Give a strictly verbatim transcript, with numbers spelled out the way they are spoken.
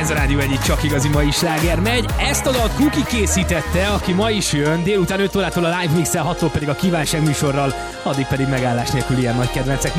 Ez a Rádió egyik csak igazi mai sláger megy. Ezt a dalt Kuki készítette, aki ma is jön, délután öt órától a Live Mix-el, hattól pedig a kívánság műsorral, addig pedig megállás nélkül ilyen nagy kedvencek.